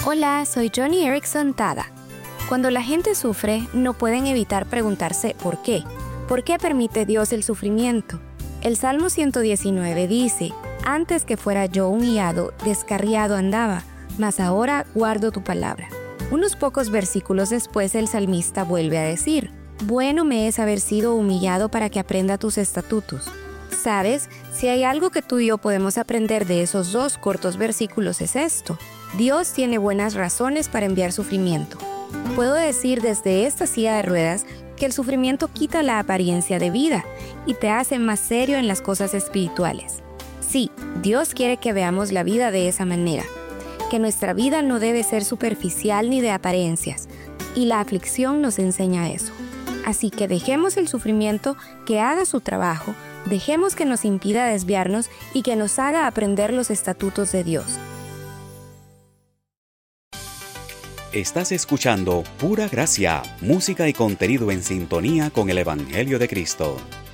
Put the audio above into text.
Hola, soy Johnny Erickson Tada. Cuando la gente sufre, no pueden evitar preguntarse ¿por qué? ¿Por qué permite Dios el sufrimiento? El Salmo 119 dice, «Antes que fuera yo humillado, descarriado andaba, mas ahora guardo tu palabra». Unos pocos versículos después el salmista vuelve a decir, «Bueno me es haber sido humillado para que aprenda tus estatutos». ¿Sabes? Si hay algo que tú y yo podemos aprender de esos dos cortos versículos es esto. Dios tiene buenas razones para enviar sufrimiento. Puedo decir desde esta silla de ruedas que el sufrimiento quita la apariencia de vida y te hace más serio en las cosas espirituales. Sí, Dios quiere que veamos la vida de esa manera, que nuestra vida no debe ser superficial ni de apariencias, y la aflicción nos enseña eso. Así que dejemos el sufrimiento que haga su trabajo, dejemos que nos impida desviarnos y que nos haga aprender los estatutos de Dios. Estás escuchando Pura Gracia, música y contenido en sintonía con el Evangelio de Cristo.